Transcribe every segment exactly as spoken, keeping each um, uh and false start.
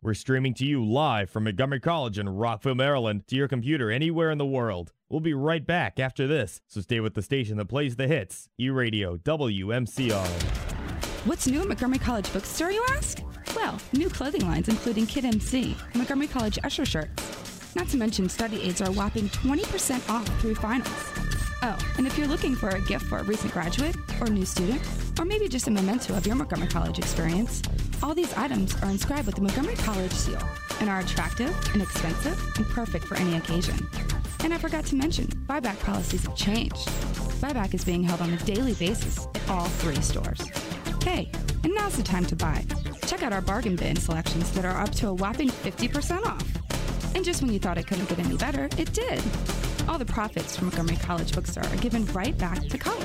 We're streaming to you live from Montgomery College in Rockville, Maryland, to your computer anywhere in the world. We'll be right back after this, so stay with the station that plays the hits, E-Radio W M C R. What's new at Montgomery College Bookstore, you ask? Well, new clothing lines including Kid M C, Montgomery College Usher shirts. Not to mention study aids are a whopping twenty percent off through finals. Oh, and if you're looking for a gift for a recent graduate or new student, or maybe just a memento of your Montgomery College experience, all these items are inscribed with the Montgomery College seal and are attractive, inexpensive, and perfect for any occasion. And I forgot to mention, buyback policies have changed. Buyback is being held on a daily basis at all three stores. Hey, and now's the time to buy. Check out our bargain bin selections that are up to a whopping fifty percent off. And just when you thought it couldn't get any better, it did. All the profits from Montgomery College Bookstore are given right back to college.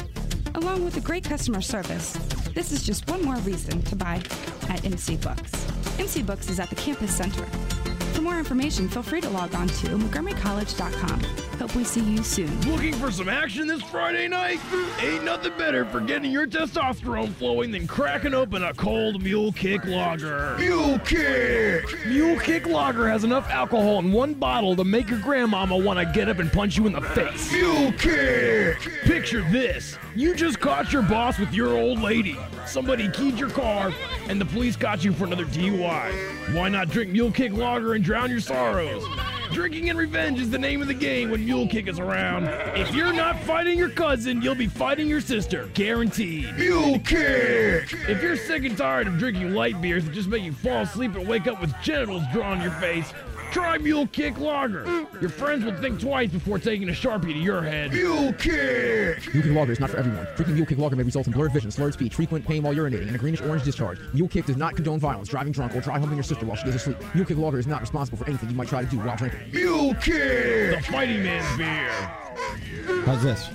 Along with the great customer service, this is just one more reason to buy at M C Books. M C Books is at the campus center. For more information, feel free to log on to montgomery college dot com. Hope we see you soon. Looking for some action this Friday night? Ain't nothing better for getting your testosterone flowing than cracking open a cold Mule Kick Lager. Mule Kick! Mule Kick Lager has enough alcohol in one bottle to make your grandmama want to get up and punch you in the face. Mule Kick! Picture this. You just caught your boss with your old lady. Somebody keyed your car, and the police got you for another D U I. Why not drink Mule Kick Lager and drown your sorrows? Drinking and revenge is the name of the game when Mule Kick is around. If you're not fighting your cousin, you'll be fighting your sister. Guaranteed. Mule Kick! If you're sick and tired of drinking light beers that just make you fall asleep and wake up with genitals drawn on your face, try Mule Kick Lager. Your friends will think twice before taking a Sharpie to your head. Mule Kick! Mule Kick Lager is not for everyone. Drinking Mule Kick Lager may result in blurred vision, slurred speech, frequent pain while urinating, and a greenish-orange discharge. Mule Kick does not condone violence, driving drunk, or try humping your sister while she is asleep. Mule Kick Lager is not responsible for anything you might try to do while drinking. Mule Kick! The fighting man's beer. How's this?